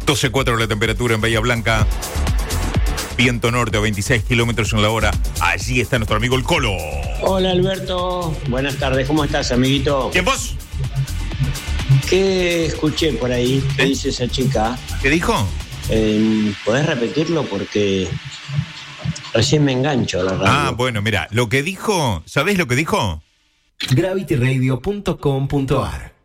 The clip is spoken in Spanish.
12,4 la temperatura en Bahía Blanca. Viento norte a 26 kilómetros en la hora. Allí está nuestro amigo el Colo. Hola Alberto, buenas tardes, ¿cómo estás, amiguito? ¿Quién vos? ¿Qué escuché por ahí? ¿Qué dice esa chica? ¿Qué dijo? ¿Podés repetirlo? Porque recién me engancho a la radio. Ah, bueno, mira, lo que dijo, ¿sabés lo que dijo? gravityradio.com.ar